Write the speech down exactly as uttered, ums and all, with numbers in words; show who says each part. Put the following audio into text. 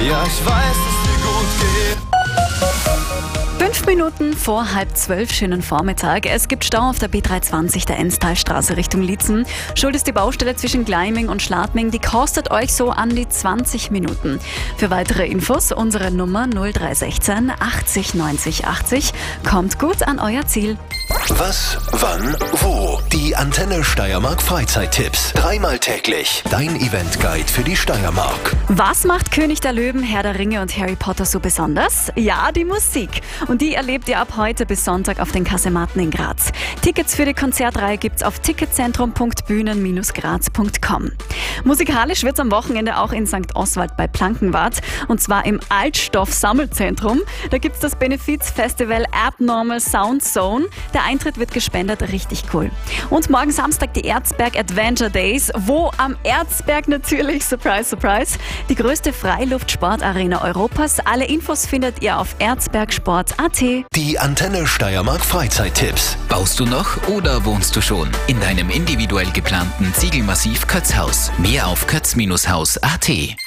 Speaker 1: Ja, ich weiß, dass dir gut geht.
Speaker 2: Fünf Minuten vor halb zwölf, schönen Vormittag. Es gibt Stau auf der B dreihundertzwanzig der Enstalstraße Richtung Liezen. Schuld ist die Baustelle zwischen Gleiming und Schladming. Die kostet euch so an die zwanzig Minuten. Für weitere Infos unsere Nummer null drei eins sechs achtzig neunzig achtzig. Kommt gut an euer Ziel.
Speaker 3: Was, wann, wo? Die Antenne Steiermark Freizeittipps. Dreimal täglich. Dein Eventguide für die Steiermark.
Speaker 2: Was macht König der Löwen, Herr der Ringe und Harry Potter so besonders? Ja, die Musik. Und die erlebt ihr ab heute bis Sonntag auf den Kasematten in Graz. Tickets für die Konzertreihe gibt's auf ticketzentrum punkt bühnen Bindestrich graz punkt com. Musikalisch wird's am Wochenende auch in Sankt Oswald bei Plankenwart. Und zwar im Altstoff-Sammelzentrum. Da gibt's das Benefizfestival Abnormal Sound Zone. Der Eintritt wird gespendet, richtig cool. Und morgen Samstag die Erzberg Adventure Days, wo am Erzberg natürlich, surprise, surprise, die größte Freiluftsportarena Europas. Alle Infos findet ihr auf erzbergsport punkt a t.
Speaker 3: Die Antenne Steiermark Freizeittipps.
Speaker 4: Baust du noch oder wohnst du schon in deinem individuell geplanten Ziegelmassiv Kötzhaus? Mehr auf kötz Bindestrich haus punkt a t.